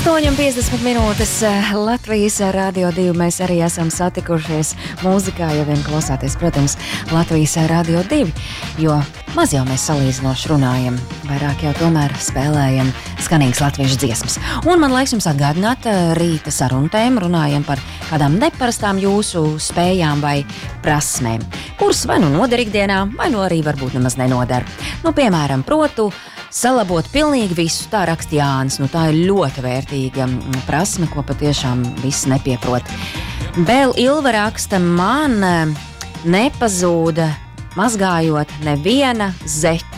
8:50 minūtes Latvijas Radio 2. Mēs arī esam satikušies mūzikā, ja vien klausāties, protams, Latvijas Radio 2, jo maz jau mēs salīdzinoši runājam, vairāk jau tomēr spēlējam skanīgas latviešu dziesmas. Un man laiks jums atgādināt rīta sarunu tēmu, runājam par kādām neparastām jūsu spējām vai prasmēm, kuras vai nu noder ikdienā, vai nu arī varbūt nemaz nenoder. Nu, piemēram, protu salabot pilnīgi visu, tā raksta Jānis. Nu, tā ir ļoti vērtīga prasme, ko patiešām viss nepieprot. Vēl Ilva raksta, man nepazūda mazgājot neviena zeķe.